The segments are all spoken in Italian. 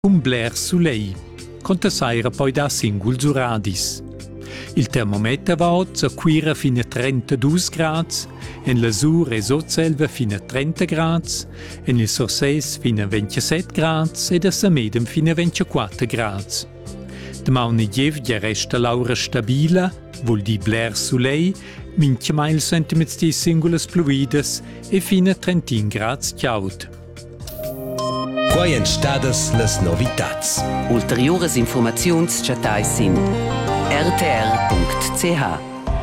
un Blair Soleil, contasaira poi da singuls uradis. Il termometer va oggi cuira fino a 32 gradi, en l'Asur e Sotselva fino a 30 gradi, en il Sorses fino a 27 gradi ed a Samedem fino a 24 gradi. Damaun gievgia resta l'aura stabila, vuol di Blair Soleil, minchia mai il sentiments di singulas pluvidas e fino a 30 gradi chiaud. Quai en stadas las novitats. Ulteriores informaziuns chatais in rtr.ch.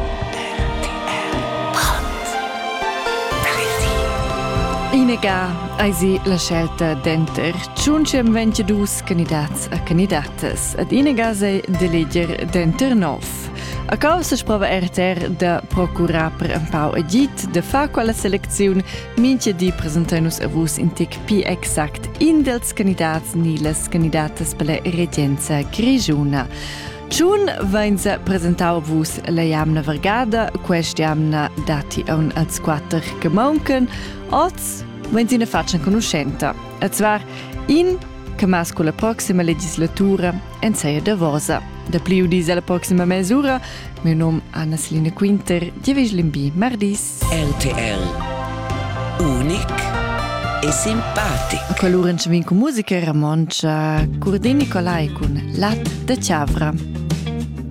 Inega eisi la scelta d'enter ciuncem 22 candidats a candidatas ad inega sei d'eleger d'enter nov. A causa sprova RTR da procurar per un pau agit de fa quella selezione mince di presentanus a vus in tic pi exact in dels candidats ni les candidatas per la regenza grigiuna. Ciun vainza presentau vus la jamna vergada, quest jamna dati un als quater che mancan, oz vainza ne faccian conoscenta. E zwar in che masco la prossima legislatura en seia da vosa. Da pliu dis alla prossima mesura, meu nom Anna Selina Quinter, Dievesh Limbi, Mardis. RTR. Unic e simpatic. A quell'ora ci vinco musica ramoncia Curdini Nicolai con Lat de Chavra.